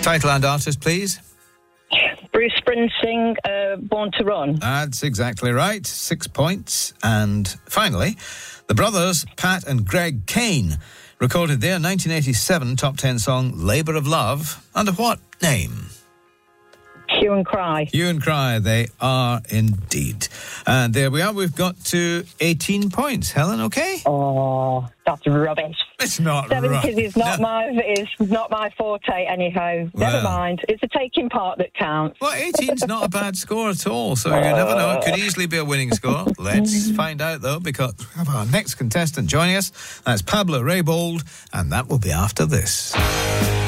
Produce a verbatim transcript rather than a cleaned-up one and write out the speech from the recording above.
Title and artist, please. Bruce Springsteen, uh, Born to Run. That's exactly right. Six points. And finally, the brothers Pat and Greg Kane recorded their nineteen eighty-seven top ten song Labour of Love under what name? Hue and Cry. Hue and Cry, they are indeed. And there we are, we've got to eighteen points. Helen, okay? Oh, that's rubbish. It's not Seventies right. is not No. my is not my forte anyhow. Well. Never mind. It's the taking part that counts. Well, eighteen's not a bad score at all, so you never know. It could easily be a winning score. Let's find out, though, because we have our next contestant joining us. That's Pablo Raybould, and that will be after this.